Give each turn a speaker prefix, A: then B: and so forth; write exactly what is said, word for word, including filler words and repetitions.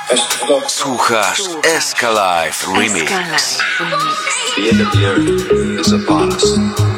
A: Słuchasz S K Live Remix.
B: The end of the earth is upon us.